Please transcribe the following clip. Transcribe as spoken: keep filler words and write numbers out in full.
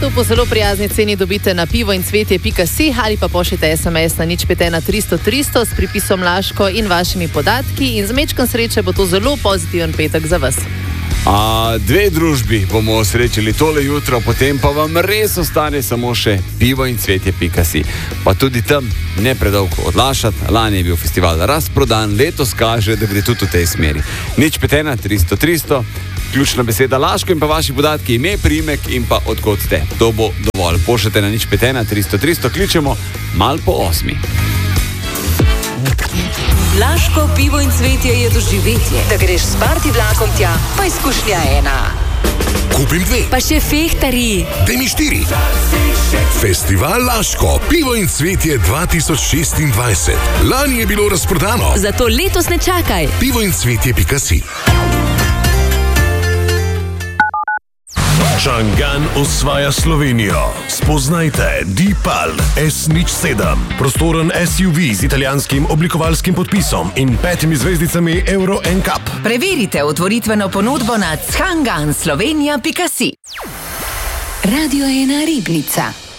To po zelo prijazni ceni dobite na pivo in cvetje pika si ali pa pošljite es em es na nič pet ena tristo tristo s pripisom Laško in vašimi podatki in z mečkom sreče bo to zelo pozitiven petek za vas. A dve družbi bomo srečali tole jutro, potem pa vam res ostane samo še pivo in cvetje pika si. Pa tudi tam ne predolgo odlašati. Lani je bil festival razprodan, letos kaže, da gre tudi v tej smeri. nič pet ena tristo tristo, ključna beseda Laško in pa vaši podatki, ime, priimek in pa odkot ste. To bo dovolj. Pošljete na nič pet ena tristo tristo, kličemo mal po osmi. Laško pivo in cvetje je doživetje. Da greš s party vlakom tja, pa izkušnja ena. Kupim dve. Pa še fehtari. Daj mi štiri. Festival Laško, pivo in cvetje dva tisoč šestindvajset. Lani je bilo razprodano. Zato letos ne čakaj. pivo in cvetje pika si. Čangan osvaja Slovenijo. Spoznajte Deepal S nič sedem. Prostoren es ju vi z italijanskim oblikovalskim podpisom in petimi zvezdicami Euro N C A P. Preverite otvoritveno ponudbo na čangan slovenija pika si. Radio ena Ribnica.